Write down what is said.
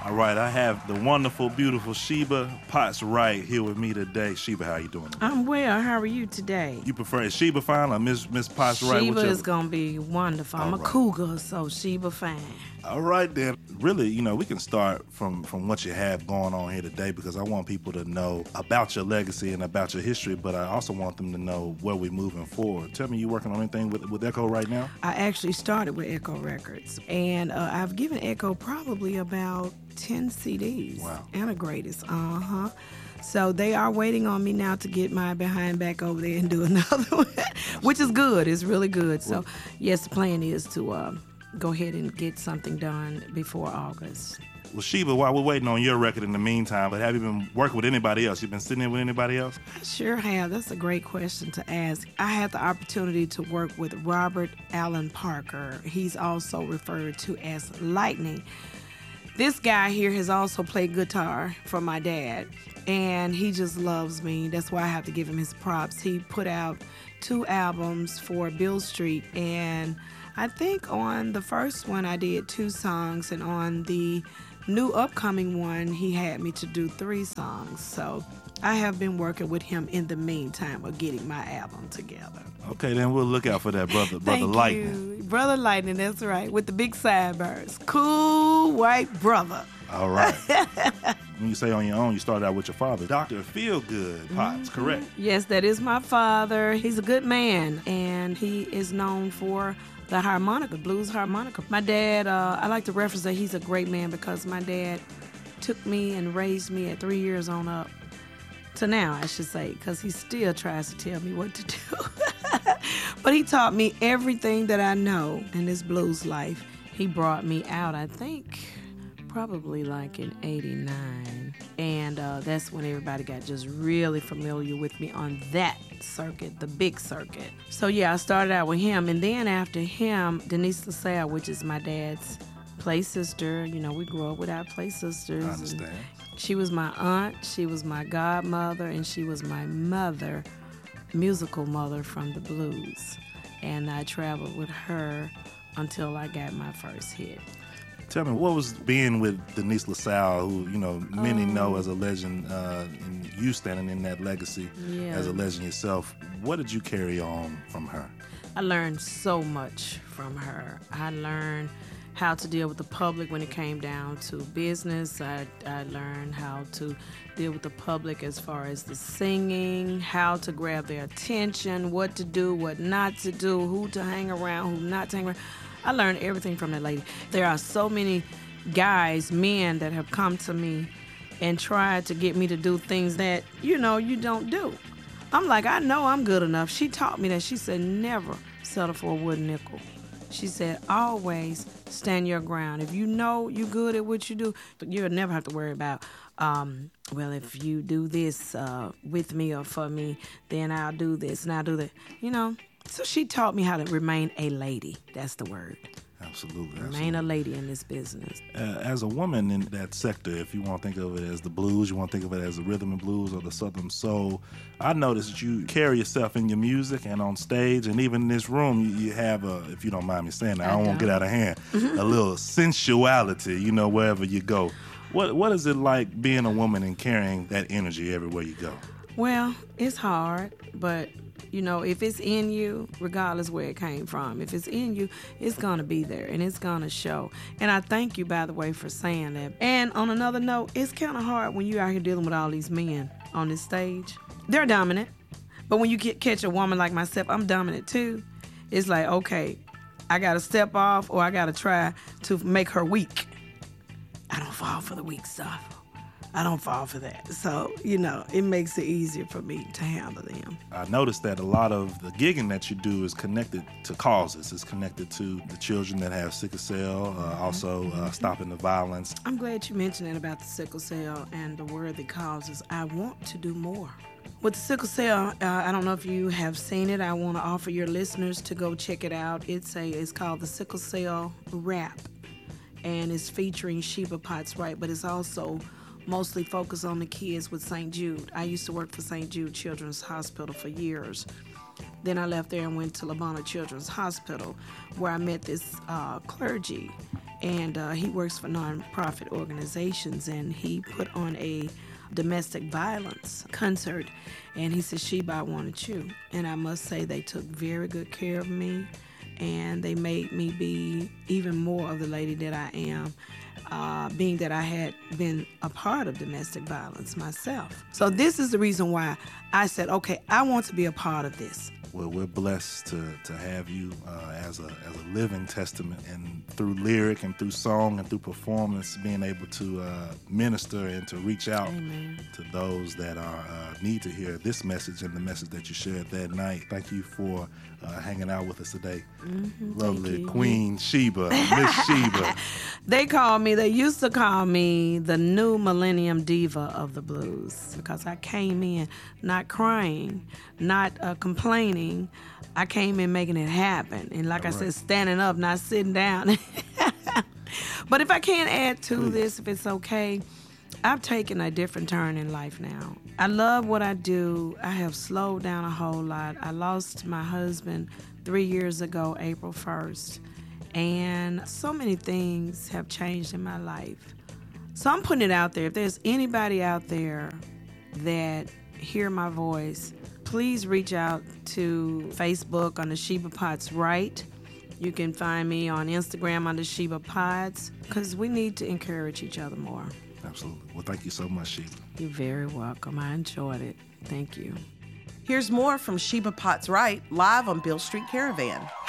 All right, I have the wonderful, beautiful Sheba Potts Wright here with me today. Sheba, how you doing today? I'm well. How are you today? You prefer Sheba fine or Miss Potts Wright? Sheba is going to be wonderful. I'm a cougar, so Sheba fine. All right, then. Really, we can start from what you have going on here today because I want people to know about your legacy and about your history, but I also want them to know where we're moving forward. Tell me, you working on anything with Echo right now? I actually started with Echo Records, and I've given Echo probably about 10 CDs. Wow. And a greatest. So they are waiting on me now to get my behind back over there and do another one, which is good. It's really good. So, yes, the plan is to go ahead and get something done before August. Well, Sheba, while we're waiting on your record in the meantime, but have you been working with anybody else? You've been sitting in with anybody else? I sure have. That's a great question to ask. I had the opportunity to work with Robert Allen Parker. He's also referred to as Lightning. This guy here has also played guitar for my dad, and he just loves me. That's why I have to give him his props. He put out 2 albums for Bill Street, and I think on the first one I did 2 songs, and on the new upcoming one he had me to do 3 songs. So I have been working with him in the meantime of getting my album together. Okay, then we'll look out for that, brother Thank Lightning. You. Brother Lightning, that's right, with the big sideburns. Cool white brother. All right. When you say on your own, you started out with your father, Dr. Feelgood Potts, correct? Yes, that is my father. He's a good man, and he is known for the harmonica, blues harmonica. My dad, I like to reference that he's a great man because my dad took me and raised me at 3 years on up to now, I should say, because he still tries to tell me what to do. But he taught me everything that I know in this blues life. He brought me out, I think, probably like in 89. And that's when everybody got just really familiar with me on that circuit, the big circuit. So yeah, I started out with him. And then after him, Denise LaSalle, which is my dad's play sister. We grew up with our play sisters. I understand. She was my aunt, she was my godmother, and she was my mother, musical mother from the blues. And I traveled with her until I got my first hit. Tell me, what was being with Denise LaSalle, who, many know as a legend, and you standing in that legacy as a legend yourself. What did you carry on from her? I learned so much from her. I learned how to deal with the public when it came down to business. I learned how to deal with the public as far as the singing, how to grab their attention, what to do, what not to do, who to hang around, who not to hang around. I learned everything from that lady. There are so many guys, men, that have come to me and tried to get me to do things that, you don't do. I'm like, I know I'm good enough. She taught me that. She said, never settle for a wooden nickel. She said, always stand your ground. If you know you're good at what you do, you'll never have to worry about, if you do this with me or for me, then I'll do this and I'll do that. So she taught me how to remain a lady. That's the word. Absolutely. Remain a lady in this business. As a woman in that sector, if you want to think of it as the blues, you want to think of it as the rhythm and blues or the southern soul, I noticed that you carry yourself in your music and on stage, and even in this room, you have if you don't mind me saying that, I don't want to get out of hand, a little sensuality, wherever you go. What is it like being a woman and carrying that energy everywhere you go? Well, it's hard, but if it's in you, regardless where it came from, if it's in you, it's going to be there and it's going to show. And I thank you, by the way, for saying that. And on another note, it's kind of hard when you're out here dealing with all these men on this stage. They're dominant. But when you catch a woman like myself, I'm dominant too. It's like, okay, I got to step off or I got to try to make her weak. I don't fall for the weak stuff. I don't fall for that. So, it makes it easier for me to handle them. I noticed that a lot of the gigging that you do is connected to causes. It's connected to the children that have sickle cell, also stopping the violence. I'm glad you mentioned that about the sickle cell and the worthy causes. I want to do more. With the sickle cell, I don't know if you have seen it. I want to offer your listeners to go check it out. It's called the Sickle Cell Rap, and it's featuring Sheba Potts Wright, but it's also mostly focused on the kids with St. Jude. I used to work for St. Jude Children's Hospital for years. Then I left there and went to Labona Children's Hospital, where I met this clergy and he works for nonprofit organizations, and he put on a domestic violence concert, and he said, Sheba, I wanted you. And I must say they took very good care of me, and they made me be even more of the lady that I am, being that I had been a part of domestic violence myself. So this is the reason why I said, okay, I want to be a part of this. Well, we're blessed to have you as a living testament, and through lyric and through song and through performance, being able to minister and to reach out Amen. to those that are need to hear this message and the message that you shared that night. Thank you for hanging out with us today. Lovely Queen Sheba, Miss Sheba. They used to call me the new Millennium Diva of the blues, because I came in not crying, not complaining. I came in making it happen. And like I said, standing up, not sitting down. But if I can add to this, if it's okay, I've taken a different turn in life now. I love what I do. I have slowed down a whole lot. I lost my husband 3 years ago, April 1st. And so many things have changed in my life. So I'm putting it out there. If there's anybody out there that hear my voice, please reach out to Facebook on the Sheba Potts Right. You can find me on Instagram under Sheba Potts, because we need to encourage each other more. Absolutely. Well, thank you so much, Sheba. You're very welcome. I enjoyed it. Thank you. Here's more from Sheba Potts Right, live on Beale Street Caravan.